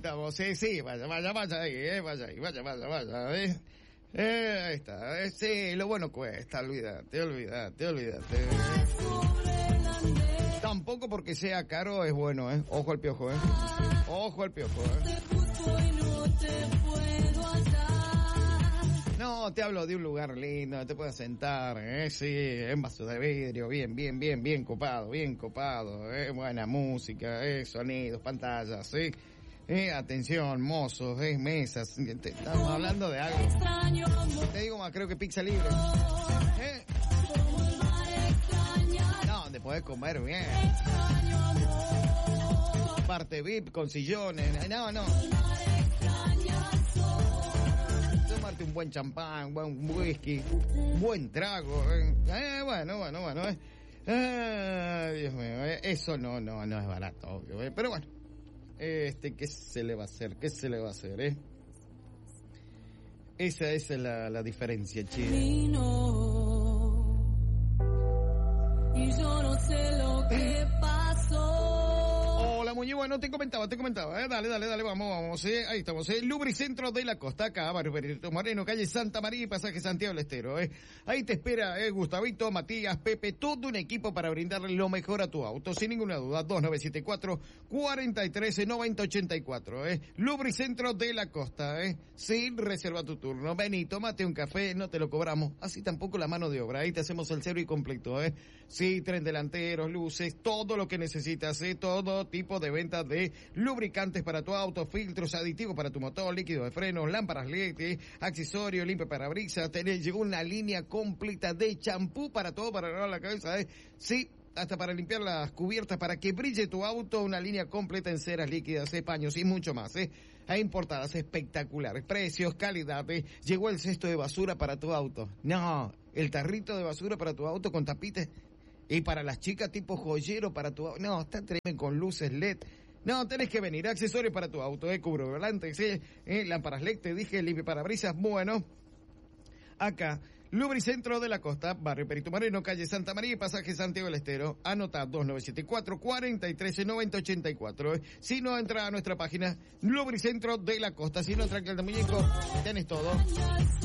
estamos. Sí, vaya ahí, vaya. Ahí está. Sí, lo bueno cuesta, olvídate. Tampoco porque sea caro es bueno, Ojo al piojo, No, te hablo de un lugar lindo, te puedes sentar, sí, en vaso de vidrio, bien copado, buena música, sonidos, pantallas, sí. Atención, mozos, mesas, estamos hablando de algo. Te digo más, creo que pizza libre. No, donde podés comer bien. Parte VIP con sillones, no. Tomarte un buen champán, buen whisky, buen trago. Bueno. Dios mío, eso no es barato, obvio. Pero bueno, ¿qué se le va a hacer? Esa es la diferencia, chicos. Y yo no sé lo que pasó. Hola, Muñe, bueno, te comentaba, dale, vamos, ahí estamos, Lubricentro de la Costa, acá, Barrio Perito Moreno, calle Santa María y pasaje Santiago del Estero, ahí te espera, Gustavito, Matías, Pepe, todo un equipo para brindarle lo mejor a tu auto, sin ninguna duda, 2974-439084, Lubricentro de la Costa, sí, reserva tu turno, ven y tómate un café, no te lo cobramos, así tampoco la mano de obra, ahí te hacemos el cero y completo, sí, tren delanteros, luces, todo lo que necesitas, todo tipo de venta de lubricantes para tu auto, filtros, aditivos para tu motor, líquido de frenos, lámparas LED, accesorios, limpia parabrisas, llegó una línea completa de champú para todo, para lavar la cabeza, sí, hasta para limpiar las cubiertas, para que brille tu auto, una línea completa en ceras líquidas, paños y mucho más, a importadas, espectaculares, precios, calidad, llegó el cesto de basura para tu auto, no, el tarrito de basura para tu auto con tapitas. Y para las chicas tipo joyero para tu auto. No, está tremendo con luces LED. No, tenés que venir. Accesorios para tu auto, cubrevolantes, lámparas LED, te dije, limpia parabrisas. Bueno, acá, Lubricentro de la Costa, Barrio Perito Moreno, calle Santa María y pasaje Santiago del Estero. Anota 2974-439084. Si no, entra a nuestra página Lubricentro de la Costa. Si no, tranquilo, muñeco, tenés todo.